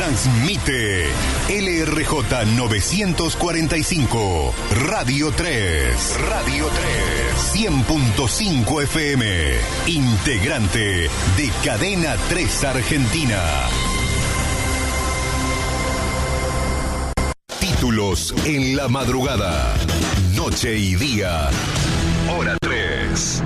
Transmite LRJ 945, Radio 3, 100.5 FM, integrante de Cadena 3 Argentina. Títulos en la madrugada, noche y día, hora 3.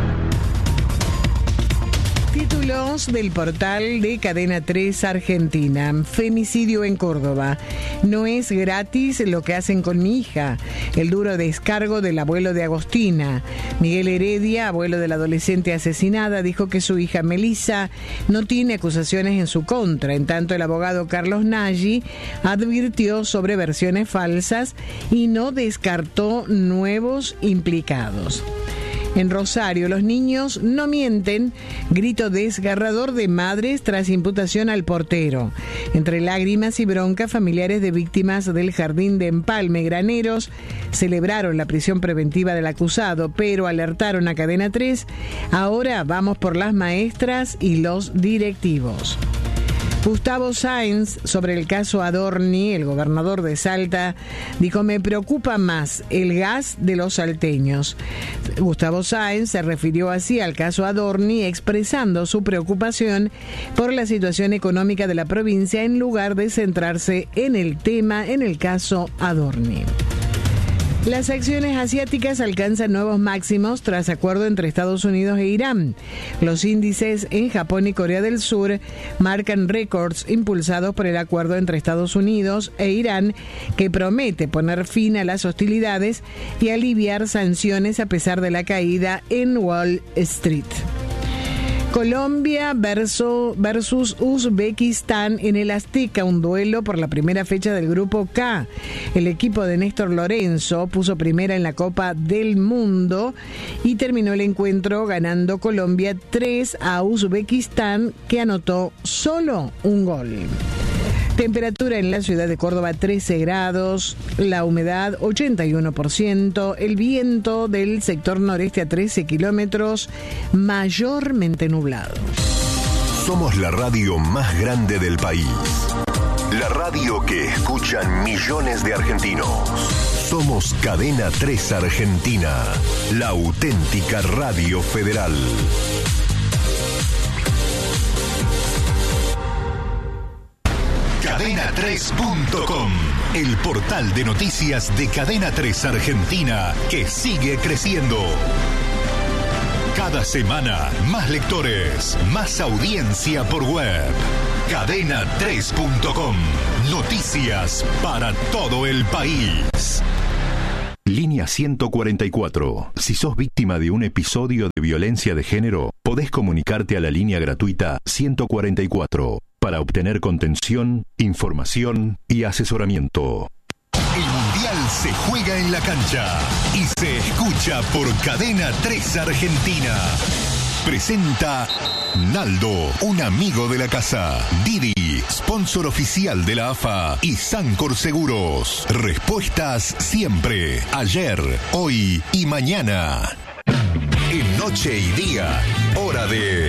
Títulos del portal de Cadena 3 Argentina. Femicidio en Córdoba. No es gratis lo que hacen con mi hija. El duro descargo del abuelo de Agostina. Miguel Heredia, abuelo de la adolescente asesinada, dijo que su hija Melissa no tiene acusaciones en su contra. En tanto, el abogado Carlos Nagy advirtió sobre versiones falsas y no descartó nuevos implicados. En Rosario, los niños no mienten, grito desgarrador de madres tras imputación al portero. Entre lágrimas y bronca, familiares de víctimas del jardín de Empalme Graneros celebraron la prisión preventiva del acusado, pero alertaron a Cadena 3, ahora vamos por las maestras y los directivos. Gustavo Sáenz, sobre el caso Adorni, el gobernador de Salta, dijo: me preocupa más el gas de los salteños. Gustavo Sáenz se refirió así al caso Adorni, expresando su preocupación por la situación económica de la provincia en lugar de centrarse en el caso Adorni. Las acciones asiáticas alcanzan nuevos máximos tras acuerdo entre Estados Unidos e Irán. Los índices en Japón y Corea del Sur marcan récords impulsados por el acuerdo entre Estados Unidos e Irán, que promete poner fin a las hostilidades y aliviar sanciones a pesar de la caída en Wall Street. Colombia versus Uzbekistán en el Azteca, un duelo por la primera fecha del Grupo K. El equipo de Néstor Lorenzo puso primera en la Copa del Mundo y terminó el encuentro ganando Colombia 3 a Uzbekistán, que anotó solo un gol. Temperatura en la ciudad de Córdoba 13 grados, la humedad 81%, el viento del sector noreste a 13 kilómetros, mayormente nublado. Somos la radio más grande del país. La radio que escuchan millones de argentinos. Somos Cadena 3 Argentina, la auténtica radio federal. Cadena3.com, el portal de noticias de Cadena 3 Argentina, que sigue creciendo. Cada semana, más lectores, más audiencia por web. Cadena3.com, noticias para todo el país. Línea 144. Si sos víctima de un episodio de violencia de género, podés comunicarte a la línea gratuita 144 para obtener contención, información y asesoramiento. El Mundial se juega en la cancha y se escucha por Cadena 3 Argentina. Presenta Naldo, un amigo de la casa. Didi, sponsor oficial de la AFA y Sancor Seguros. Respuestas siempre, ayer, hoy y mañana. En noche y día, hora de